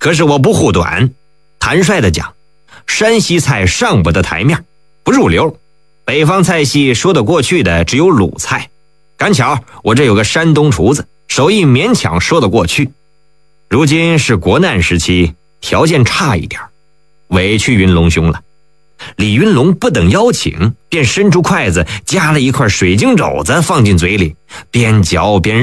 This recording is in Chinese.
可是我不护短，坦率地讲，山西菜上不得台面，不入流。北方菜系说得过去的只有鲁菜，赶巧我这有个山东厨子，手艺勉强说得过去。如今是国难时期，条件差一点，委屈云龙兄了。李云龙不等邀请，便伸出筷子夹了一块水晶肘子放进嘴里，边嚼边